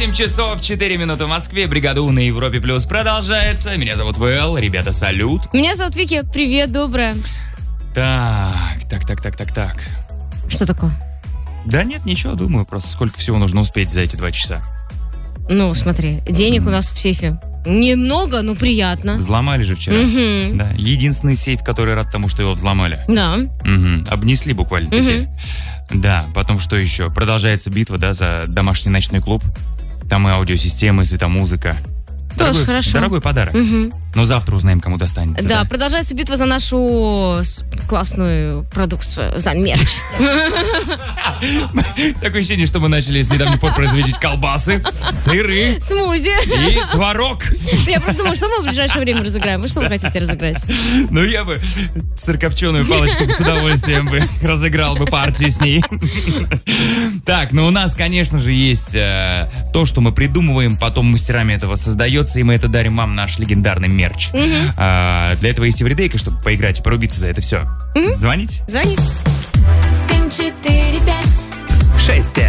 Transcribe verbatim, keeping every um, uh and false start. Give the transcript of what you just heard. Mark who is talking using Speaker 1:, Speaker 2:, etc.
Speaker 1: восемь часов четыре минуты в Москве. Бригада У на Европе Плюс продолжается. Меня зовут ВЛ. Ребята, салют.
Speaker 2: Меня зовут Вики. Привет, доброе.
Speaker 1: Так, так, так, так, так, так.
Speaker 2: Что такое?
Speaker 1: Да нет, ничего, думаю, просто сколько всего нужно успеть за эти два часа.
Speaker 2: Ну, смотри, денег mm. у нас в сейфе немного, но приятно.
Speaker 1: Взломали же вчера.
Speaker 2: Mm-hmm.
Speaker 1: Да, единственный сейф, который рад тому, что его взломали.
Speaker 2: Да.
Speaker 1: Угу. Обнесли буквально-таки.
Speaker 2: Mm-hmm.
Speaker 1: Да, потом что еще? Продолжается битва, да, за домашний ночной клуб. Там и аудиосистемы, и светомузыка.
Speaker 2: Тоже
Speaker 1: Дорогой,
Speaker 2: хорошо.
Speaker 1: Дорогой подарок.
Speaker 2: Угу.
Speaker 1: Но завтра узнаем, кому достанется.
Speaker 2: Да,
Speaker 1: да,
Speaker 2: продолжается битва за нашу классную продукцию, за мерч.
Speaker 1: Такое ощущение, что мы начали с недавних пор производить колбасы, сыры,
Speaker 2: смузи
Speaker 1: и творог.
Speaker 2: Я просто думаю, что мы в ближайшее время разыграем. Вы что вы хотите разыграть?
Speaker 1: Ну, я бы сырокопченую палочку с удовольствием бы разыграл бы партию с ней. Так, ну у нас, конечно же, есть э, то, что мы придумываем, потом мастерами этого создается, и мы это дарим вам, наш легендарный мерч.
Speaker 2: Угу.
Speaker 1: А, для этого есть эвридейка, чтобы поиграть и порубиться за это все. Угу. Звонить?
Speaker 2: Звонить.
Speaker 3: семь четыре пять
Speaker 1: шесть